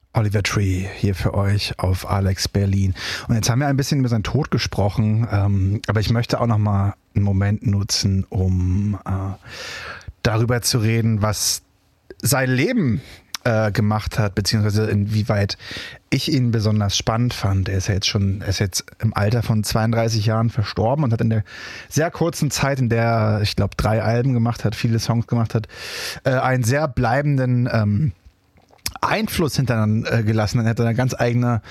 Oliver Tree hier für euch auf Alex Berlin. Und jetzt haben wir ein bisschen über seinen Tod gesprochen, aber ich möchte auch noch mal einen Moment nutzen, um darüber zu reden, was sein Leben gemacht hat, beziehungsweise inwieweit ich ihn besonders spannend fand. Er ist jetzt im Alter von 32 Jahren verstorben und hat in der sehr kurzen Zeit, in der, ich glaube, 3 Alben gemacht hat, viele Songs gemacht hat, einen sehr bleibenden Einfluss hintergelassen. Er hat eine ganz eigene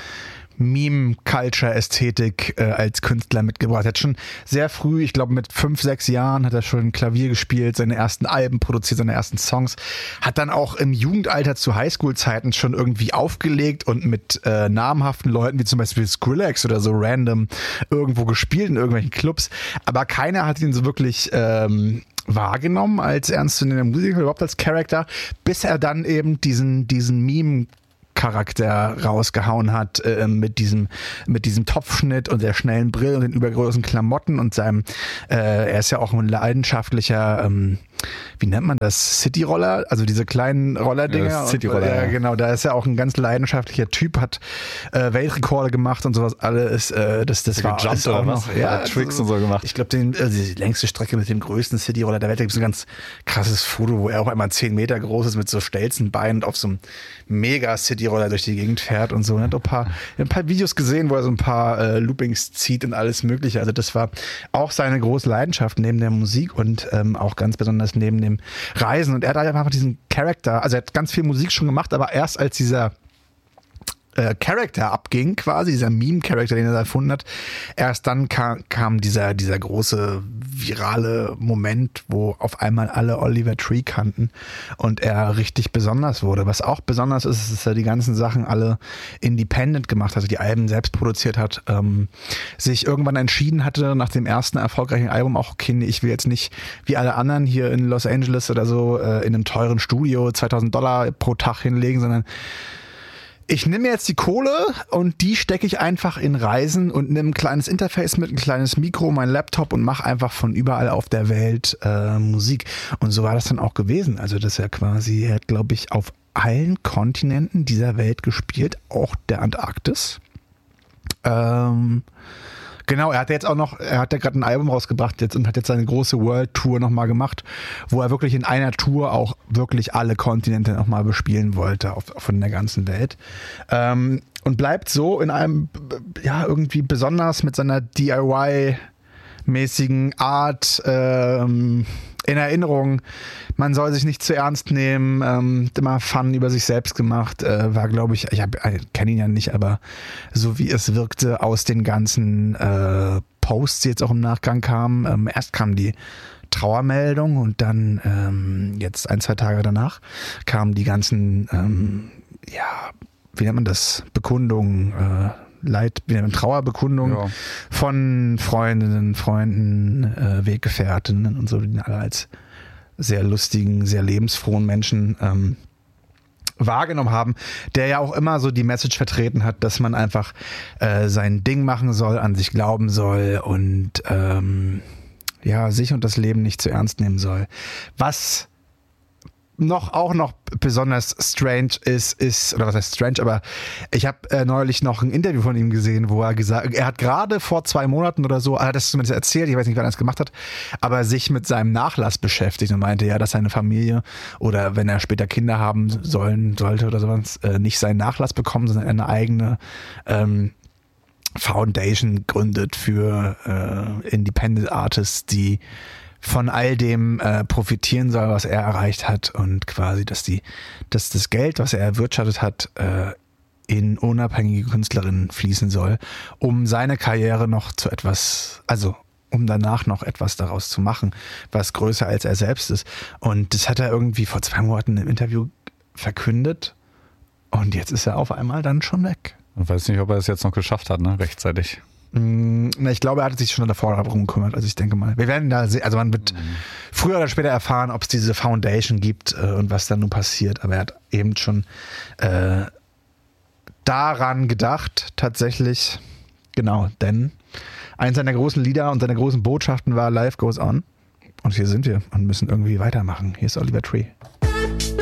Meme-Culture-Ästhetik als Künstler mitgebracht. Er hat schon sehr früh, ich glaube mit 5, 6 Jahren, hat er schon Klavier gespielt, seine ersten Alben produziert, seine ersten Songs. Hat dann auch im Jugendalter zu Highschool-Zeiten schon irgendwie aufgelegt und mit namhaften Leuten wie zum Beispiel Skrillex oder so random irgendwo gespielt in irgendwelchen Clubs. Aber keiner hat ihn so wirklich wahrgenommen als ernstzunehmender Musiker, überhaupt als Charakter, bis er dann eben diesen Meme-Charakter rausgehauen hat mit diesem Topfschnitt und der schnellen Brille und den übergroßen Klamotten und seinem, er ist ja auch ein leidenschaftlicher, wie nennt man das? City-Roller? Also diese kleinen Rollerdinger. City-Roller. Ja, genau. Da ist er auch ein ganz leidenschaftlicher Typ, hat Weltrekorde gemacht und sowas alles. Das war gejumpt oder was? Ja, Tricks und so gemacht. Ich glaube, die längste Strecke mit dem größten City-Roller der Welt, da gibt es ein ganz krasses Foto, wo er auch einmal 10 Meter groß ist mit so Stelzenbeinen auf so einem mega City-Roller durch die Gegend fährt und so. Und hat auch ein paar Videos gesehen, wo er so ein paar Loopings zieht und alles Mögliche. Also das war auch seine große Leidenschaft neben der Musik und auch ganz besonders neben dem Reisen. Und er hat einfach diesen Charakter, also er hat ganz viel Musik schon gemacht, aber erst als dieser Charakter abging, quasi, dieser Meme-Charakter, den er da erfunden hat, erst dann kam dieser große virale Moment, wo auf einmal alle Oliver Tree kannten und er richtig besonders wurde. Was auch besonders ist, dass er die ganzen Sachen alle independent gemacht hat, also die Alben selbst produziert hat, sich irgendwann entschieden hatte, nach dem ersten erfolgreichen Album auch, okay, ich will jetzt nicht wie alle anderen hier in Los Angeles oder so in einem teuren Studio $2.000 pro Tag hinlegen, sondern ich nehme jetzt die Kohle und die stecke ich einfach in Reisen und nehme ein kleines Interface mit, ein kleines Mikro, mein Laptop und mache einfach von überall auf der Welt Musik. Und so war das dann auch gewesen. Also er hat, glaube ich, auf allen Kontinenten dieser Welt gespielt, auch der Antarktis. Genau, er hat ja gerade ein Album rausgebracht und hat jetzt seine große World Tour nochmal gemacht, wo er wirklich in einer Tour auch wirklich alle Kontinente nochmal bespielen wollte von der ganzen Welt. Und bleibt so in einem, ja, irgendwie besonders mit seiner DIY-mäßigen Art in Erinnerung. Man soll sich nicht zu ernst nehmen, immer Fun über sich selbst gemacht, war, glaube ich kenne ihn ja nicht, aber so wie es wirkte aus den ganzen Posts, die jetzt auch im Nachgang kamen, erst kam die Trauermeldung und dann jetzt 1, 2 Tage danach kamen die ganzen, wie nennt man das, Bekundungen, Trauerbekundungen von Freundinnen, Freunden, Weggefährtinnen und so, die alle als sehr lustigen, sehr lebensfrohen Menschen wahrgenommen haben, der ja auch immer so die Message vertreten hat, dass man einfach sein Ding machen soll, an sich glauben soll und sich und das Leben nicht zu ernst nehmen soll. Was auch noch besonders strange ist, oder was heißt strange, aber ich habe neulich noch ein Interview von ihm gesehen, wo er hat gerade vor 2 Monaten oder so, er hat das zumindest erzählt, ich weiß nicht, wann er das gemacht hat, aber sich mit seinem Nachlass beschäftigt und meinte, ja, dass seine Familie oder wenn er später Kinder haben sollte oder sowas, nicht seinen Nachlass bekommen, sondern eine eigene Foundation gründet für Independent Artists, die von all dem profitieren soll, was er erreicht hat und quasi, dass das Geld, was er erwirtschaftet hat, in unabhängige Künstlerinnen fließen soll, um seine Karriere noch zu etwas, also um danach noch etwas daraus zu machen, was größer als er selbst ist. Und das hat er irgendwie vor 2 Monaten im Interview verkündet und jetzt ist er auf einmal dann schon weg. Ich weiß nicht, ob er es jetzt noch geschafft hat, ne, rechtzeitig. Ich glaube, er hat sich schon davor darum gekümmert. Also ich denke mal, wir werden da sehen, also man wird früher oder später erfahren, ob es diese Foundation gibt und was dann nun passiert. Aber er hat eben schon daran gedacht, tatsächlich, genau, denn eins seiner großen Lieder und seiner großen Botschaften war Life Goes On. Und hier sind wir und müssen irgendwie weitermachen. Hier ist Oliver Tree.